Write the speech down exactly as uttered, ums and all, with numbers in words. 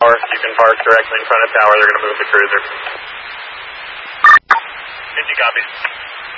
tower. You can park directly in front of tower. They're going to move the cruiser. Did you copy?